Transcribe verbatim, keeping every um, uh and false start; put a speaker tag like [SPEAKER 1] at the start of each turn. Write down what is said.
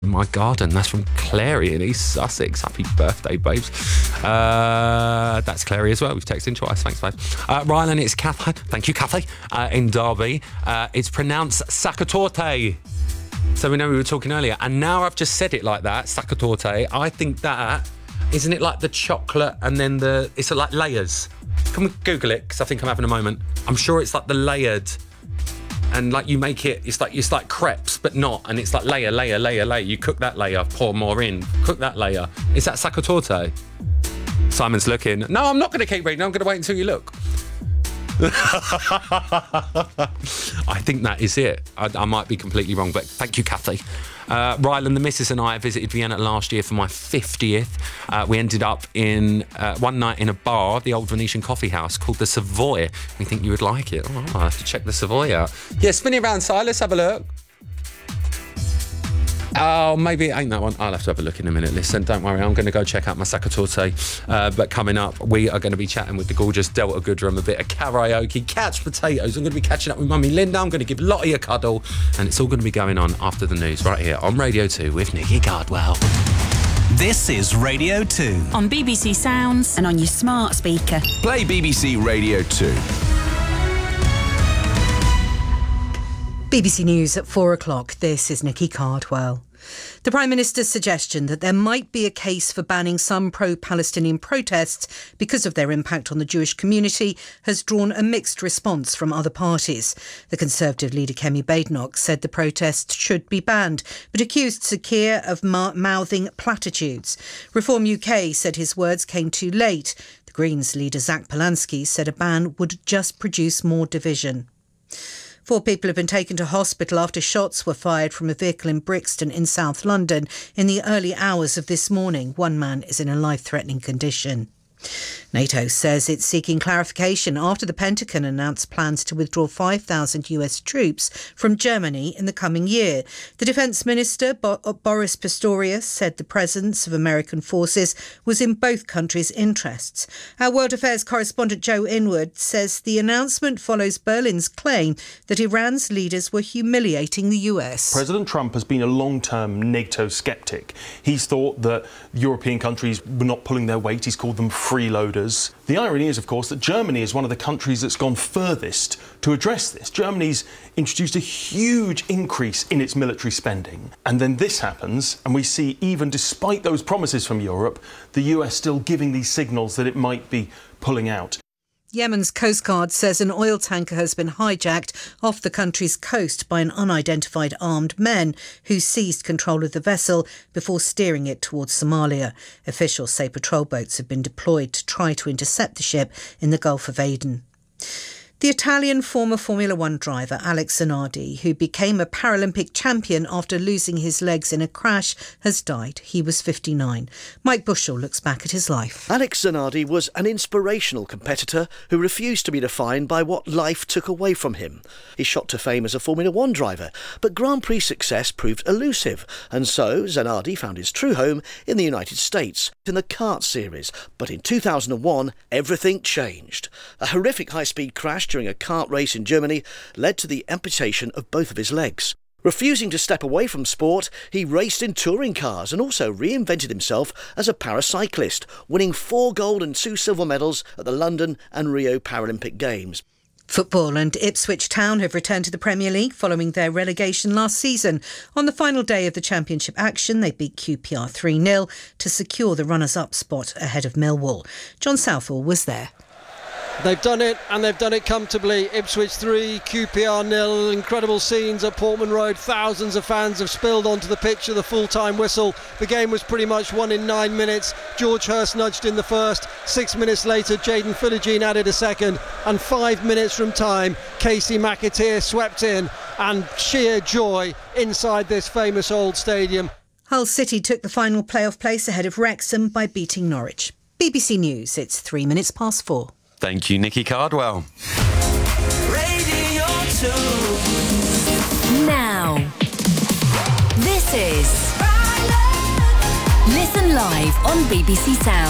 [SPEAKER 1] my garden. That's from Clary in East Sussex. Happy birthday, babes. Uh, that's Clary as well. We've texted in twice. Thanks, babe. Uh, Rylan, it's Kathy. Thank you, Kathy. Uh, in Derby. Uh, it's pronounced Sakatorte. So we know we were talking earlier. And now I've just said it like that, Sakatorte. I think that, isn't it like the chocolate and then the, it's like layers. Can we Google it? Because I think I'm having a moment. I'm sure it's like the layered, and like you make it, it's like it's like crepes, but not. And it's like layer, layer, layer, layer. You cook that layer, pour more in, cook that layer. Is that Sakatorte? Simon's looking. No, I'm not going to keep reading. I'm going to wait until you look. I think that is it. I, I might be completely wrong, but thank you, Kathy. Uh, Rylan, the missus and I visited Vienna last year for my fiftieth. Uh, we ended up in uh, one night in a bar, the old Venetian coffee house called the Savoy. We think you would like it. Oh, I have to check the Savoy out. Yeah, spin it around, Si. Let's have a look. Oh, maybe it ain't that one. I'll have to have a look in a minute. Listen, don't worry. I'm going to go check out my Sakatorte. Uh, but coming up, we are going to be chatting with the gorgeous Delta Goodrum, a bit of karaoke, couch potatoes. I'm going to be catching up with Mummy Linda. I'm going to give Lottie a cuddle. And it's all going to be going on after the news right here on Radio two with Nikki Cardwell.
[SPEAKER 2] This is Radio two.
[SPEAKER 3] On B B C Sounds
[SPEAKER 4] and on your smart speaker.
[SPEAKER 2] Play B B C Radio two.
[SPEAKER 4] B B C News at four o'clock. This is Nikki Cardwell. The Prime Minister's suggestion that there might be a case for banning some pro-Palestinian protests because of their impact on the Jewish community has drawn a mixed response from other parties. The Conservative leader Kemi Badenoch said the protests should be banned, but accused Sir Keir of ma- mouthing platitudes. Reform U K said his words came too late. The Greens leader Zach Polanski said a ban would just produce more division. Four people have been taken to hospital after shots were fired from a vehicle in Brixton in South London in the early hours of this morning. One man is in a life-threatening condition. NATO says it's seeking clarification after the Pentagon announced plans to withdraw five thousand U S troops from Germany in the coming year. The Defence Minister, Bo- Boris Pistorius, said the presence of American forces was in both countries' interests. Our World Affairs correspondent Joe Inwood says the announcement follows Berlin's claim that Iran's leaders were humiliating the U S.
[SPEAKER 5] President Trump has been a long-term NATO sceptic. He's thought that European countries were not pulling their weight. He's called them freeloaders. The irony is, of course, that Germany is one of the countries that's gone furthest to address this. Germany's introduced a huge increase in its military spending. And then this happens, and we see, even despite those promises from Europe, the U S still giving these signals that it might be pulling out.
[SPEAKER 4] Yemen's Coast Guard says an oil tanker has been hijacked off the country's coast by an unidentified armed men who seized control of the vessel before steering it towards Somalia. Officials say patrol boats have been deployed to try to intercept the ship in the Gulf of Aden. The Italian former Formula One driver Alex Zanardi, who became a Paralympic champion after losing his legs in a crash, has died. He was fifty-nine. Mike Bushell looks back at his life.
[SPEAKER 6] Alex Zanardi was an inspirational competitor who refused to be defined by what life took away from him. He shot to fame as a Formula One driver, but Grand Prix success proved elusive, and so Zanardi found his true home in the United States, in the kart series. But in two thousand one, everything changed. A horrific high-speed crash during a kart race in Germany led to the amputation of both of his legs. Refusing to step away from sport, he raced in touring cars and also reinvented himself as a paracyclist, winning four gold and two silver medals at the London and Rio Paralympic Games.
[SPEAKER 4] Football and Ipswich Town have returned to the Premier League following their relegation last season. On the final day of the Championship action, they beat Q P R three nil to secure the runners-up spot ahead of Millwall. John Southall was there.
[SPEAKER 7] They've done it, and they've done it comfortably. Ipswich three, Q P R nil. Incredible scenes at Portman Road. Thousands of fans have spilled onto the pitch of the full-time whistle. The game was pretty much won in nine minutes. George Hurst nudged in the first. Six minutes later, Jayden Philogene added a second. And five minutes from time, Casey McAteer swept in. And sheer joy inside this famous old stadium.
[SPEAKER 4] Hull City took the final playoff place ahead of Wrexham by beating Norwich. B B C News, it's three minutes past four.
[SPEAKER 1] Thank you, Nikki Cardwell.
[SPEAKER 2] Radio two.
[SPEAKER 3] now. This is Listen Live on B B C Sounds.